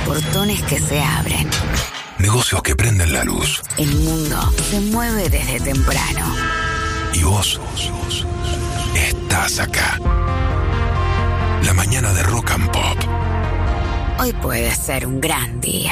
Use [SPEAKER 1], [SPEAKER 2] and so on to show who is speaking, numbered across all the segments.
[SPEAKER 1] portones que se abren.
[SPEAKER 2] Negocios que prenden la luz.
[SPEAKER 1] El mundo se mueve desde temprano.
[SPEAKER 2] Y vos estás acá. La mañana de Rock and Pop.
[SPEAKER 1] Hoy puede ser un gran día.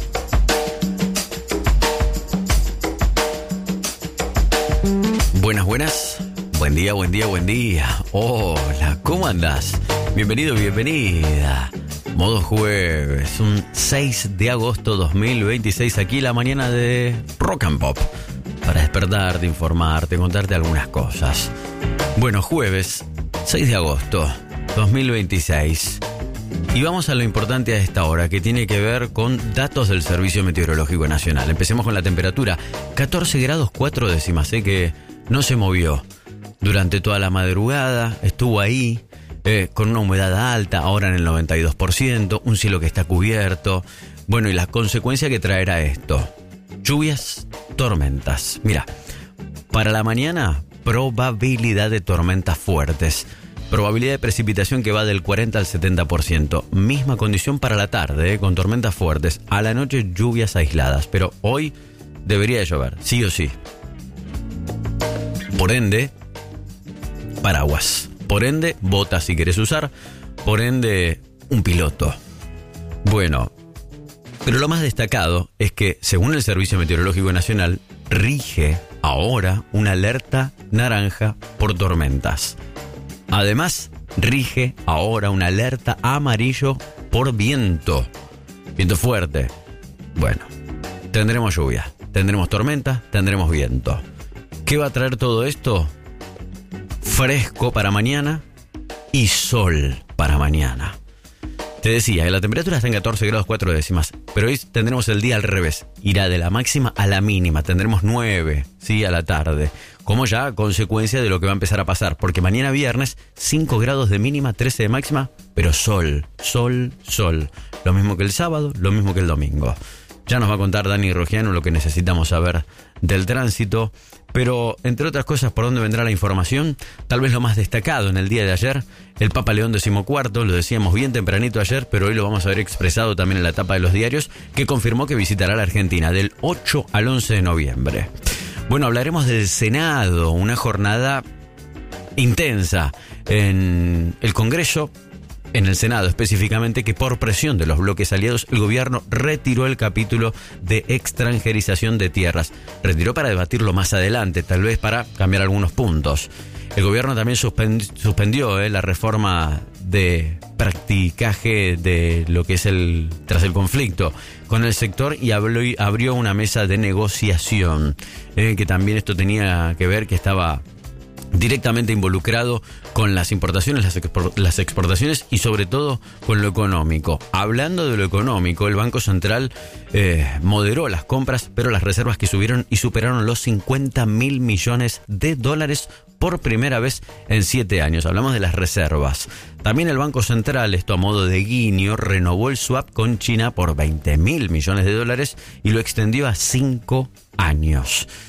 [SPEAKER 3] Buenas, buenas. Buen día, buen día, buen día. Hola, ¿cómo andás? Bienvenido, bienvenida. Modo jueves, un 6 de agosto 2026, aquí la mañana de Rock and Pop. Para despertarte, informarte, contarte algunas cosas. Bueno, jueves, 6 de agosto 2026. Y vamos a lo importante a esta hora, que tiene que ver con datos del Servicio Meteorológico Nacional. Empecemos con la temperatura. 14 grados 4 décimas, que no se movió. Durante toda la madrugada estuvo ahí, con una humedad alta, ahora en el 92%, un cielo que está cubierto. Bueno, y la consecuencia que traerá esto: lluvias, tormentas. Mira, para la mañana, probabilidad de tormentas fuertes. Probabilidad de precipitación que va del 40 al 70%. Misma condición para la tarde, con tormentas fuertes. A la noche, lluvias aisladas. Pero hoy debería de llover, sí o sí. Por ende, paraguas. Por ende, botas si querés usar. Por ende, un piloto. Bueno, pero lo más destacado es que, según el Servicio Meteorológico Nacional, rige ahora una alerta naranja por tormentas. Además, rige ahora una alerta amarillo por viento. Viento fuerte. Bueno, tendremos lluvia, tendremos tormenta, tendremos viento. ¿Qué va a traer todo esto? Fresco para mañana y sol para mañana. Te decía, la temperatura está en 14 grados 4 décimas, pero hoy tendremos el día al revés. Irá de la máxima a la mínima. Tendremos 9, ¿sí? A la tarde. Como ya consecuencia de lo que va a empezar a pasar. Porque mañana viernes, 5 grados de mínima, 13 de máxima, pero sol, sol, sol. Lo mismo que el sábado, lo mismo que el domingo. Ya nos va a contar Dani Rogiano lo que necesitamos saber del tránsito. Pero, entre otras cosas, ¿por dónde vendrá la información? Tal vez lo más destacado en el día de ayer, el Papa León XIV, lo decíamos bien tempranito ayer, pero hoy lo vamos a ver expresado también en la tapa de los diarios, que confirmó que visitará la Argentina del 8 al 11 de noviembre. Bueno, hablaremos del Senado, una jornada intensa en el Congreso. En el Senado específicamente, que por presión de los bloques aliados, el gobierno retiró el capítulo de extranjerización de tierras. Retiró para debatirlo más adelante, tal vez para cambiar algunos puntos. El gobierno también suspendió la reforma de practicaje de lo que es tras el conflicto con el sector y abrió una mesa de negociación, que también esto tenía que ver, que estaba directamente involucrado con las importaciones, las exportaciones y sobre todo con lo económico. Hablando de lo económico, el Banco Central moderó las compras, pero las reservas que subieron y superaron los 50.000 millones de dólares por primera vez en 7 años. Hablamos de las reservas. También el Banco Central, esto a modo de guiño, renovó el swap con China por 20.000 millones de dólares y lo extendió a 5 años.